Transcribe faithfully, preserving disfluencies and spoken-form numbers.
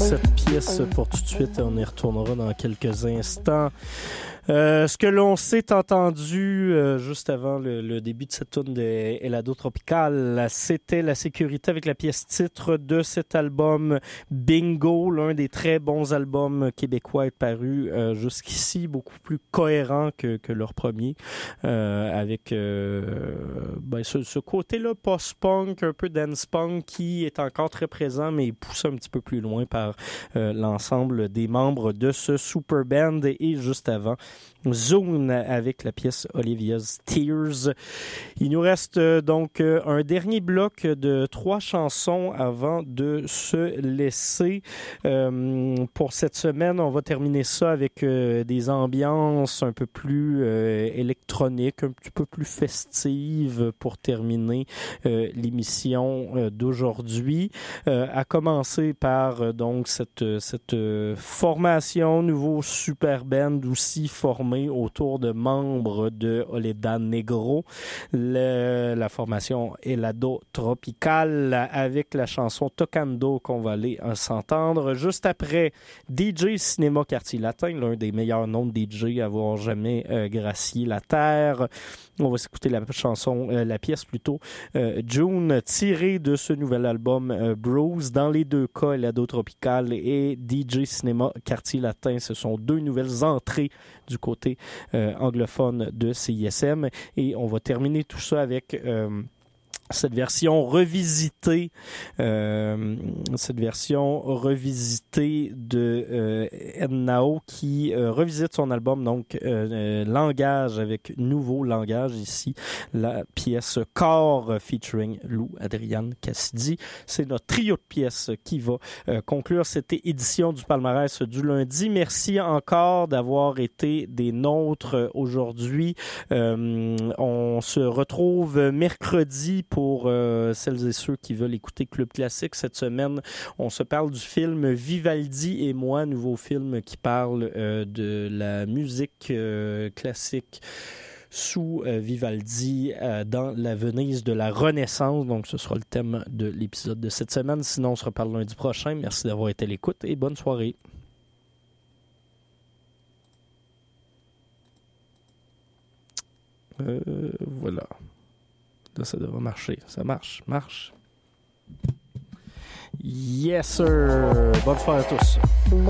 cette pièce pour tout de suite. On y retournera dans quelques instants. Euh, ce que l'on s'est entendu euh, juste avant le, le début de cette tune de Helado Tropical, c'était la sécurité avec la pièce titre de cet album Bingo, l'un des très bons albums québécois paru euh, jusqu'ici, beaucoup plus cohérent que, que leur premier, euh, avec euh, ben, ce, ce côté-là post-punk, un peu dance-punk qui est encore très présent, mais poussé un petit peu plus loin par euh, l'ensemble des membres de ce super band. Et juste avant, Zone avec la pièce Olivia's Tears. Il nous reste euh, donc euh, un dernier bloc de trois chansons avant de se laisser. Euh, pour cette semaine, on va terminer ça avec euh, des ambiances un peu plus euh, électroniques, un petit peu plus festives pour terminer euh, l'émission euh, d'aujourd'hui. Euh, à commencer par euh, donc cette, cette euh, formation, nouveau super band aussi formé autour de membres de Oleda Negro. Le, la formation Helado Tropical avec la chanson Tocando qu'on va aller s'entendre. Juste après, D J Cinéma Quartier Latin, l'un des meilleurs noms de D J à avoir jamais euh, gracié la terre. On va s'écouter la chanson, euh, la pièce plutôt, euh, June, tirée de ce nouvel album euh, Bruce. Dans les deux cas, Helado Tropical et D J Cinéma Quartier Latin, ce sont deux nouvelles entrées du côté euh, anglophone de C I S M. Et on va terminer tout ça avec euh, cette version revisitée, euh, cette version revisitée de euh, Ednao qui euh, revisite son album, donc euh, euh, Langage avec nouveau langage ici, la pièce Corps featuring Lou Adriane Cassidy. C'est notre trio de pièces qui va euh, conclure cette édition du palmarès du lundi. Merci encore d'avoir été des nôtres aujourd'hui. Euh, on se retrouve mercredi pour Pour euh, celles et ceux qui veulent écouter Club Classique. Cette semaine, on se parle du film Vivaldi et moi, nouveau film qui parle euh, de la musique euh, classique sous euh, Vivaldi euh, dans la Venise de la Renaissance. Donc, ce sera le thème de l'épisode de cette semaine. Sinon, on se reparle lundi prochain. Merci d'avoir été à l'écoute et bonne soirée. Euh, voilà. Là, ça devrait marcher. Ça marche, marche. Yes, sir. Bonne soirée à tous.